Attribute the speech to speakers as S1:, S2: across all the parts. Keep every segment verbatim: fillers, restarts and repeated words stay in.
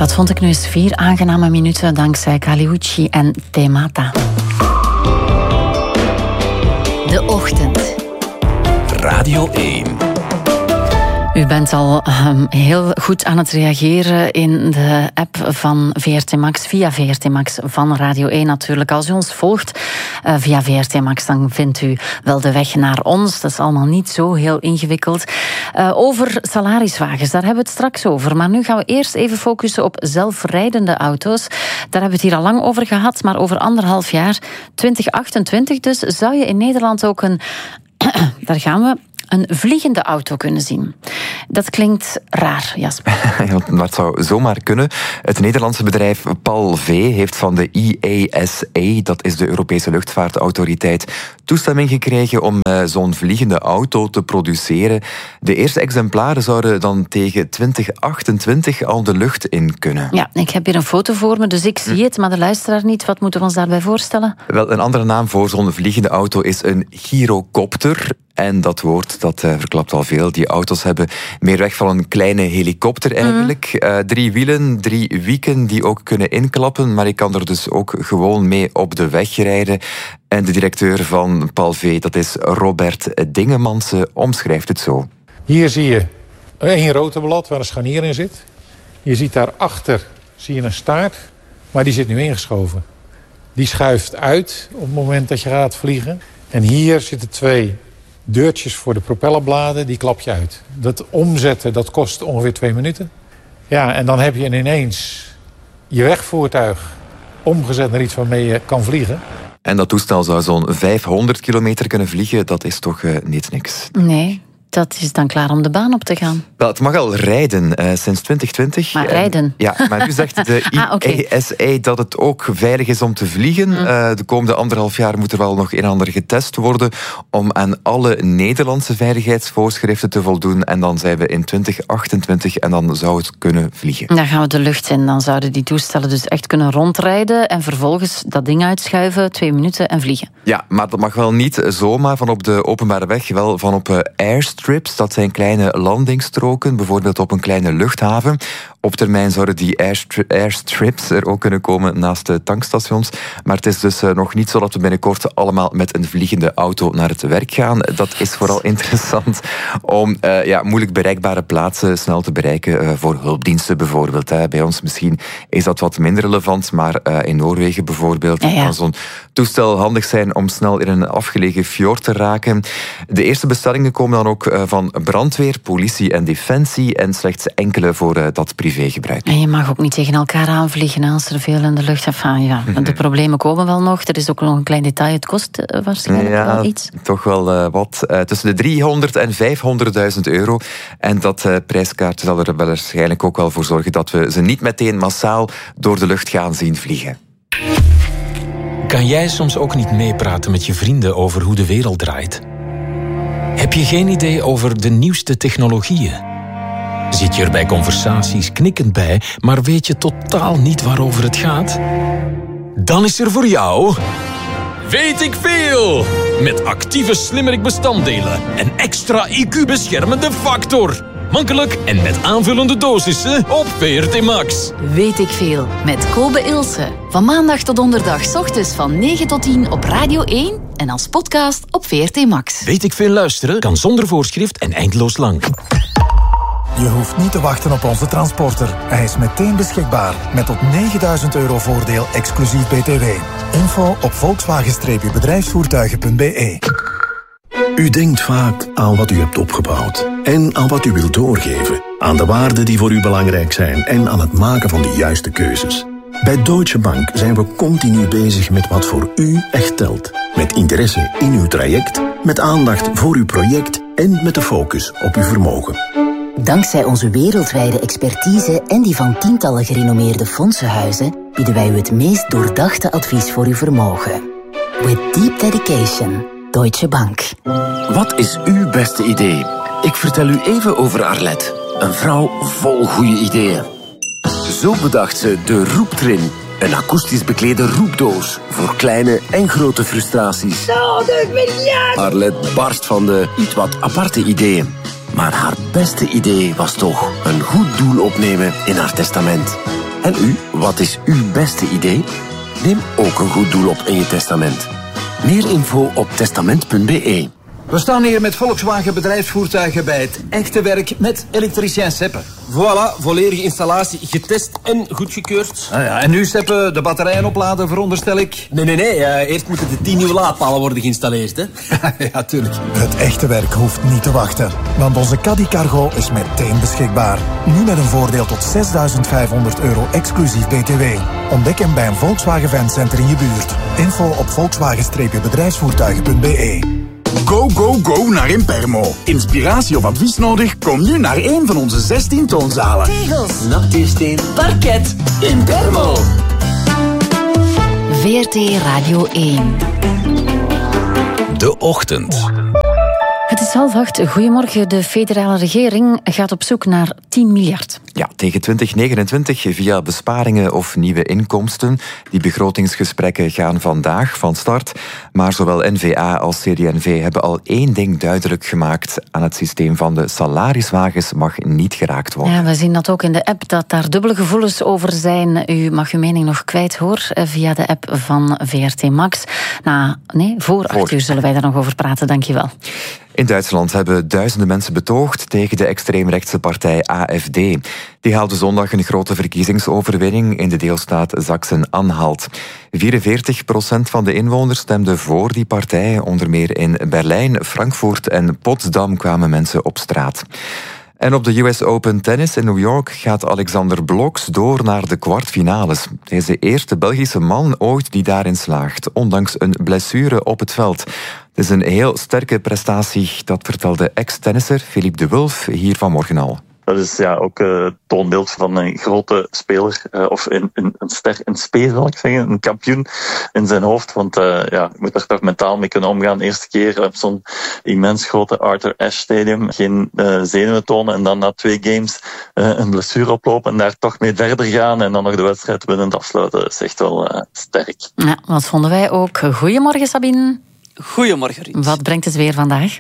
S1: Dat vond ik nu eens vier aangename minuten dankzij Kali Uchis en Temata.
S2: De Ochtend.
S3: Radio één.
S1: U bent al um, heel goed aan het reageren in de app van V R T Max, via V R T Max van Radio één natuurlijk. Als u ons volgt uh, via V R T Max, dan vindt u wel de weg naar ons. Dat is allemaal niet zo heel ingewikkeld. Uh, over salariswagens, daar hebben we het straks over. Maar nu gaan we eerst even focussen op zelfrijdende auto's. Daar hebben we het hier al lang over gehad, maar over anderhalf jaar, twintig achtentwintig dus, zou je in Nederland ook een... daar gaan we... een vliegende auto kunnen zien. Dat klinkt raar, Jasper.
S4: Ja, maar het zou zomaar kunnen. Het Nederlandse bedrijf PAL-V heeft van de I A S A, dat is de Europese luchtvaartautoriteit, toestemming gekregen om uh, zo'n vliegende auto te produceren. De eerste exemplaren zouden dan tegen twintig achtentwintig al de lucht in kunnen.
S1: Ja, ik heb hier een foto voor me, dus ik zie hm. het, maar de luisteraar niet. Wat moeten we ons daarbij voorstellen?
S4: Wel, een andere naam voor zo'n vliegende auto is een gyrocopter. En dat woord, dat uh, verklapt al veel. Die auto's hebben meer weg van een kleine helikopter eigenlijk. Mm. Uh, drie wielen, drie wieken die ook kunnen inklappen. Maar je kan er dus ook gewoon mee op de weg rijden. En de directeur van PAL-V, dat is Robert Dingemansen, omschrijft het zo.
S5: Hier zie je een rotorblad waar een scharnier in zit. Je ziet daarachter zie je een staart, maar die zit nu ingeschoven. Die schuift uit op het moment dat je gaat vliegen. En hier zitten twee deurtjes voor de propellerbladen, die klap je uit. Dat omzetten, dat kost ongeveer twee minuten. Ja, en dan heb je ineens je wegvoertuig omgezet naar iets waarmee je kan vliegen.
S4: En dat toestel zou zo'n vijfhonderd kilometer kunnen vliegen. Dat is toch uh, niet niks?
S1: Nee. Dat is dan klaar om de baan op te gaan.
S4: Wel, het mag al rijden uh, sinds twintig twintig.
S1: Maar rijden?
S4: Uh, ja, maar nu zegt de I A S A ah, okay. dat het ook veilig is om te vliegen. Mm. Uh, de komende anderhalf jaar moet er wel nog een en ander getest worden om aan alle Nederlandse veiligheidsvoorschriften te voldoen. En dan zijn we in twintig achtentwintig en dan zou het kunnen vliegen.
S1: Dan gaan we de lucht in. Dan zouden die toestellen dus echt kunnen rondrijden en vervolgens dat ding uitschuiven, twee minuten en vliegen.
S4: Ja, maar dat mag wel niet zomaar van op de openbare weg, wel van op uh, airstrips. Dat zijn kleine landingsstroken, bijvoorbeeld op een kleine luchthaven. Op termijn zouden die airstri- airstrips er ook kunnen komen naast de tankstations. Maar het is dus uh, nog niet zo dat we binnenkort allemaal met een vliegende auto naar het werk gaan. Dat is vooral interessant om uh, ja, moeilijk bereikbare plaatsen snel te bereiken. Uh, voor hulpdiensten bijvoorbeeld. Hè. Bij ons misschien is dat wat minder relevant, maar uh, in Noorwegen bijvoorbeeld ja, ja. kan zo'n toestel handig zijn om snel in een afgelegen fjord te raken. De eerste bestellingen komen dan ook uh, van brandweer, politie en defensie en slechts enkele voor uh, dat privégebruik.
S1: En je mag ook niet tegen elkaar aanvliegen als er veel in de lucht is. Enfin, ja, mm-hmm. De problemen komen wel nog. Er is ook nog een klein detail. Het kost uh, waarschijnlijk
S4: ja,
S1: wel iets.
S4: Toch wel uh, wat. Uh, tussen de driehonderd en vijfhonderdduizend euro. En dat uh, prijskaartje zal er waarschijnlijk ook wel voor zorgen dat we ze niet meteen massaal door de lucht gaan zien vliegen.
S3: Kan jij soms ook niet meepraten met je vrienden over hoe de wereld draait? Heb je geen idee over de nieuwste technologieën? Zit je er bij conversaties knikkend bij, maar weet je totaal niet waarover het gaat? Dan is er voor jou Weet ik Veel! Met actieve slimmerik-bestanddelen en extra I Q-beschermende factor. Makkelijk en met aanvullende dosissen op V R T Max.
S2: Weet ik Veel met Kobe Ilse. Van maandag tot donderdag 's ochtends van negen tot tien op Radio één en als podcast op V R T Max.
S3: Weet ik Veel luisteren kan zonder voorschrift en eindeloos lang.
S6: Je hoeft niet te wachten op onze transporter. Hij is meteen beschikbaar met tot negenduizend euro voordeel exclusief B T W. Info op volkswagen-bedrijfsvoertuigen punt b e.
S7: U denkt vaak aan wat u hebt opgebouwd en aan wat u wilt doorgeven. Aan de waarden die voor u belangrijk zijn en aan het maken van de juiste keuzes. Bij Deutsche Bank zijn we continu bezig met wat voor u echt telt. Met interesse in uw traject, met aandacht voor uw project en met de focus op uw vermogen.
S8: Dankzij onze wereldwijde expertise en die van tientallen gerenommeerde fondsenhuizen bieden wij u het meest doordachte advies voor uw vermogen. With deep dedication, Deutsche Bank.
S9: Wat is uw beste idee? Ik vertel u even over Arlette. Een vrouw vol goede ideeën. Zo bedacht ze de Roeptrin. Een akoestisch beklede roepdoos voor kleine en grote frustraties.
S10: twaalf miljard!
S9: Arlette barst van de iets wat aparte ideeën. Maar haar beste idee was toch een goed doel opnemen in haar testament. En u, wat is uw beste idee? Neem ook een goed doel op in je testament. Meer info op testament punt b e.
S10: We staan hier met Volkswagen bedrijfsvoertuigen bij het echte werk met elektricien Seppe.
S11: Voilà, volledige installatie getest en goedgekeurd.
S10: Ah ja, en nu Seppe, de batterijen opladen, veronderstel ik?
S11: Nee, nee, nee. Uh, eerst moeten de tien nieuwe laadpalen worden geïnstalleerd, hè?
S10: Ja, tuurlijk.
S6: Het echte werk hoeft niet te wachten, want onze Caddy Cargo is meteen beschikbaar. Nu met een voordeel tot zesduizend vijfhonderd euro exclusief B T W. Ontdek hem bij een Volkswagen Fancenter in je buurt. Info op volkswagen bedrijfsvoertuigen punt b e.
S12: Go, go, go naar Impermo. Inspiratie of advies nodig? Kom nu naar een van onze zestien toonzalen.
S2: Tegels,
S11: Natuursteen,
S2: parket,
S11: Impermo.
S2: V R T Radio één.
S3: De ochtend.
S1: Het is half acht. Goedemorgen. De federale regering gaat op zoek naar tien miljard.
S4: Ja, tegen twintig negenentwintig via besparingen of nieuwe inkomsten. Die begrotingsgesprekken gaan vandaag van start. Maar zowel N V A als C D N V hebben al één ding duidelijk gemaakt. Aan het systeem van de salariswagens mag niet geraakt worden.
S1: Ja, we zien dat ook in de app, dat daar dubbele gevoelens over zijn. U mag uw mening nog kwijt, hoor, via de app van V R T Max. Nou, nee, voor acht uur zullen wij daar nog over praten. Dank je wel.
S4: In Duitsland hebben duizenden mensen betoogd tegen de extreemrechtse partij A F D. Die haalde zondag een grote verkiezingsoverwinning in de deelstaat Sachsen-Anhalt. vierenveertig procent van de inwoners stemden voor die partij. Onder meer in Berlijn, Frankfurt en Potsdam kwamen mensen op straat. En op de U S Open Tennis in New York gaat Alexander Blokx door naar de kwartfinales. Hij is de eerste Belgische man ooit die daarin slaagt, ondanks een blessure op het veld. Het is een heel sterke prestatie, dat vertelde ex-tennisser Philippe de Wulf hier vanmorgen al.
S13: Dat is ja ook uh, het toonbeeld van een grote speler, uh, of een, een, een ster in spe, zal ik zeggen, een kampioen in zijn hoofd. Want uh, ja, je moet er toch mentaal mee kunnen omgaan. De eerste keer op zo'n immens grote Arthur Ashe Stadium geen uh, zenuwen tonen en dan na twee games uh, een blessure oplopen en daar toch mee verder gaan en dan nog de wedstrijd winnend afsluiten. Dat is echt wel uh, sterk.
S1: Ja, wat vonden wij ook. Goedemorgen, Sabine.
S14: Goedemorgen, Ruud.
S1: Wat brengt het weer vandaag?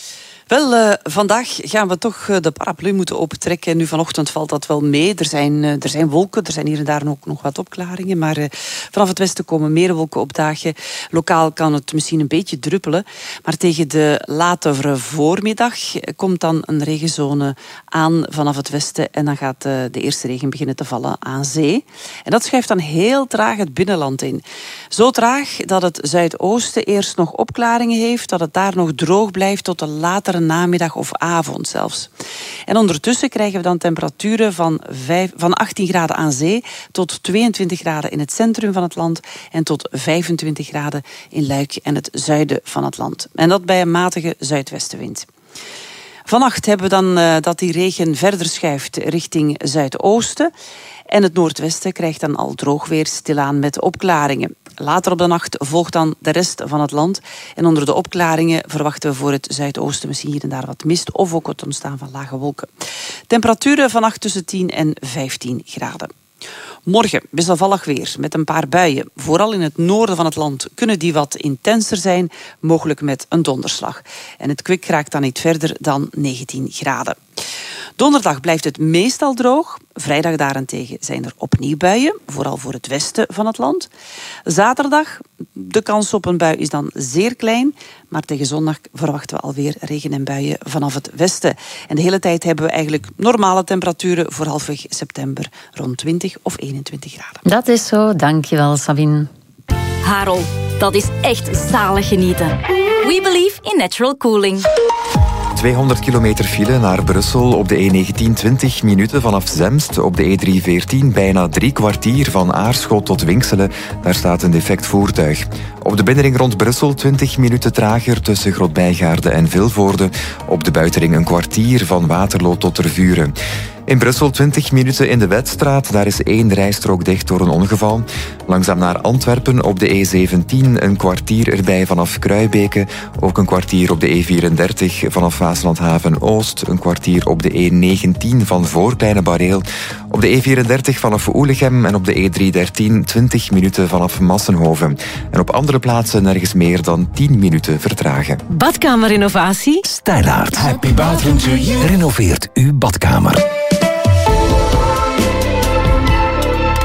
S14: Wel, uh, vandaag gaan we toch uh, de paraplu moeten opentrekken. Nu vanochtend valt dat wel mee. Er zijn, uh, er zijn wolken, er zijn hier en daar ook nog wat opklaringen. Maar uh, vanaf het westen komen meer wolken opdagen. Lokaal kan het misschien een beetje druppelen. Maar tegen de late voormiddag komt dan een regenzone aan vanaf het westen. En dan gaat uh, de eerste regen beginnen te vallen aan zee. En dat schuift dan heel traag het binnenland in. Zo traag dat het zuidoosten eerst nog opklaringen heeft. Dat het daar nog droog blijft tot de latere namiddag of avond zelfs. En ondertussen krijgen we dan temperaturen van, vijf, van achttien graden aan zee tot tweeëntwintig graden in het centrum van het land en tot vijfentwintig graden in Luik en het zuiden van het land. En dat bij een matige zuidwestenwind. Vannacht hebben we dan uh, dat die regen verder schuift richting zuidoosten. En het noordwesten krijgt dan al droog weer stilaan met opklaringen. Later op de nacht volgt dan de rest van het land. En onder de opklaringen verwachten we voor het zuidoosten misschien hier en daar wat mist of ook het ontstaan van lage wolken. Temperaturen vannacht tussen tien en vijftien graden. Morgen wisselvallig weer met een paar buien. Vooral in het noorden van het land kunnen die wat intenser zijn, mogelijk met een donderslag. En het kwik raakt dan niet verder dan negentien graden. Donderdag blijft het meestal droog. Vrijdag daarentegen zijn er opnieuw buien, vooral voor het westen van het land. Zaterdag, de kans op een bui is dan zeer klein, maar tegen zondag verwachten we alweer regen en buien vanaf het westen. En de hele tijd hebben we eigenlijk normale temperaturen voor halfweg september, rond twintig of eenentwintig graden.
S1: Dat is zo, dankjewel Sabine.
S2: Harold, dat is echt zalig genieten. We believe in natural cooling.
S4: tweehonderd kilometer file naar Brussel op de E negentien, twintig minuten vanaf Zemst. Op de E driehonderdveertien bijna drie kwartier van Aarschot tot Winkselen. Daar staat een defect voertuig. Op de binnenring rond Brussel twintig minuten trager tussen Grootbijgaarde en Vilvoorde. Op de buitenring een kwartier van Waterloo tot Tervuren. In Brussel twintig minuten in de Wetstraat. Daar is één rijstrook dicht door een ongeval. Langzaam naar Antwerpen op de E zeventien. Een kwartier erbij vanaf Kruibeke. Ook een kwartier op de E vierendertig vanaf Waaslandhaven-Oost. Een kwartier op de E negentien van voor Kleine Bareel. Op de E vierendertig vanaf Oelegem. En op de E driehonderddertien twintig minuten vanaf Massenhoven. En op andere plaatsen nergens meer dan tien minuten vertragen.
S2: Badkamerrenovatie?
S3: Stijlaert. Happy bathroom to you. Renoveert uw badkamer.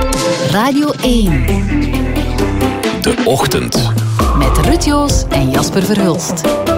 S2: Radio één.
S3: De Ochtend.
S2: Met Ruud Joos en Jasper Verhulst.